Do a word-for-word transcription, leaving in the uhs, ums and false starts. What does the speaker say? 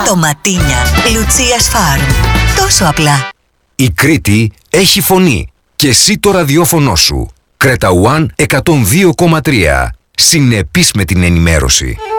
Ντοματίνια Λουτσίας Φάρμ. Τόσο απλά. Η Κρήτη έχει φωνή και εσύ το ραδιόφωνο σου. Κρέτα One εκατόν δύο κόμμα τρία. Συνεπής με την ενημέρωση.